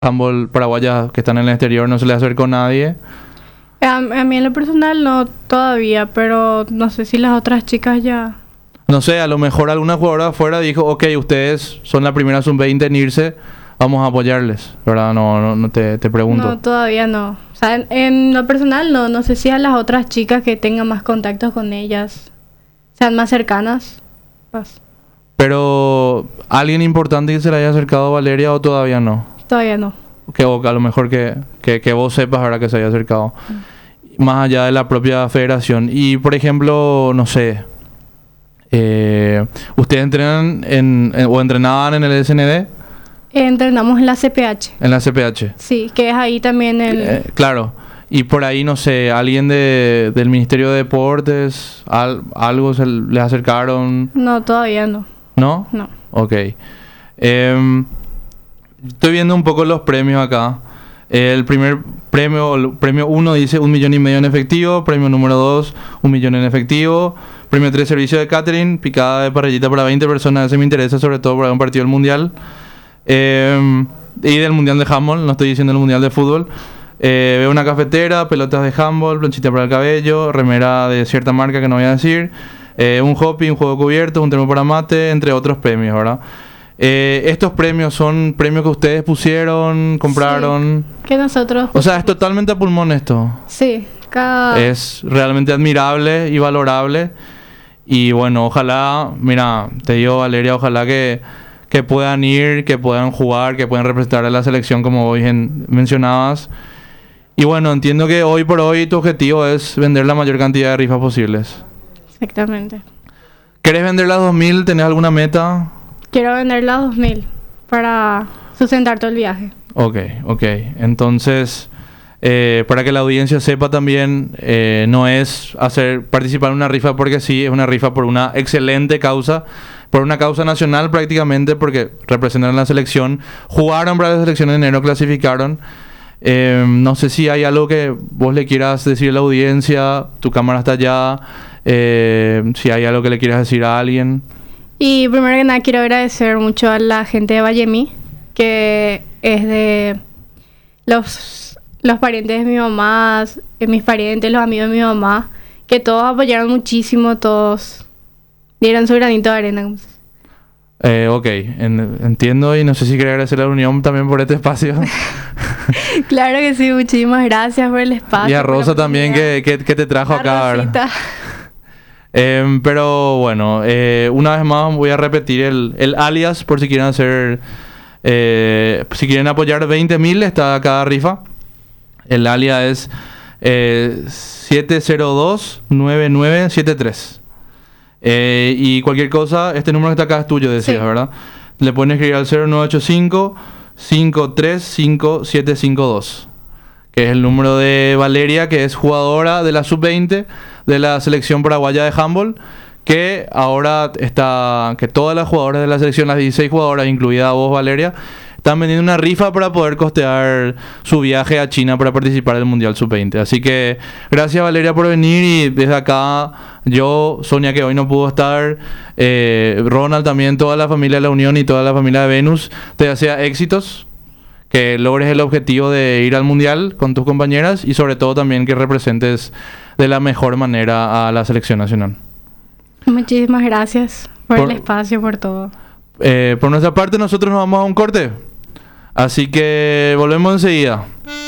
handball paraguayas que están en el exterior no se les acercó nadie. A mí en lo personal no todavía, pero no sé si las otras chicas ya... No sé, a lo mejor alguna jugadora afuera dijo, ok, ustedes son la primera sub-20 en irse, vamos a apoyarles, ¿verdad? No te pregunto. No, todavía no. O sea, en lo personal no sé si a las otras chicas que tengan más contactos con ellas sean más cercanas. Pues, Pero, ¿alguien importante que se le haya acercado a Valeria o todavía no? todavía no. O a lo mejor que vos sepas ahora que se haya acercado. Más allá de la propia federación. Y, por ejemplo, no sé... ¿ustedes entrenan o entrenaban en el SND? Entrenamos en la CPH. En la CPH. Sí, que es ahí también el... Claro. Y por ahí, no sé, alguien del Ministerio de Deportes, algo les acercaron. No, todavía no. ¿No? No. Ok. Estoy viendo un poco los premios acá. El primer premio, premio 1 dice 1,5 millones en efectivo. Premio número 2, 1 millón en efectivo. Premio 3, servicio de catering, picada de parrillita para 20 personas. Ese me interesa, sobre todo para un partido del Mundial. Y del Mundial de Handball, no estoy diciendo el Mundial de Fútbol. Veo una cafetera, pelotas de handball, planchita para el cabello, remera de cierta marca que no voy a decir. Un hoppy, un juego cubierto, un termo para mate, entre otros premios, ¿verdad? Estos premios son premios que ustedes pusieron, compraron. Sí, que nosotros... O sea, es totalmente a pulmón esto. Sí, Es realmente admirable y valorable. Y bueno, ojalá, mira, te digo Valeria, ojalá que puedan ir, que puedan jugar, que puedan representar a la selección como hoy mencionabas. Y bueno, entiendo que hoy por hoy tu objetivo es vender la mayor cantidad de rifas posibles. Exactamente. ¿Querés vender las 2000? ¿Tenés alguna meta? Quiero vender las 2000 para sustentar todo el viaje. Ok. Entonces, para que la audiencia sepa también, no es participar en una rifa porque sí, es una rifa por una excelente causa, por una causa nacional prácticamente, porque representan a la selección, jugaron para la selección en enero, clasificaron. No sé si hay algo que vos le quieras decir a la audiencia, tu cámara está allá, si hay algo que le quieras decir a alguien. Y primero que nada quiero agradecer mucho a la gente de Vallemí, que es de los parientes de mi mamá, mis parientes, los amigos de mi mamá, que todos apoyaron muchísimo, todos dieron su granito de arena. Ok, entiendo, y no sé si quería agradecer a la Unión también por este espacio. Claro que sí, muchísimas gracias por el espacio. Y a Rosa también que te trajo acá, ¿verdad? Pero bueno, una vez más voy a repetir el alias por si quieren hacer, si quieren apoyar 20.000, está cada rifa. El alias es 7029973. Y cualquier cosa, este número que está acá es tuyo, decías, sí, ¿verdad? Le pueden escribir al 0985-535-752, que es el número de Valeria, que es jugadora de la sub-20 de la selección paraguaya de handball, que ahora que todas las jugadoras de la selección, las 16 jugadoras, incluida vos, Valeria, están vendiendo una rifa para poder costear su viaje a China para participar del Mundial Sub-20. Así que gracias, Valeria, por venir. Y desde acá, yo, Sonia, que hoy no pudo estar, Ronald también, toda la familia de la Unión y toda la familia de Venus, te desea éxitos, que logres el objetivo de ir al Mundial con tus compañeras y sobre todo también que representes de la mejor manera a la selección nacional. Muchísimas gracias por el espacio, por todo. Por nuestra parte, nosotros nos vamos a un corte. Así que volvemos enseguida.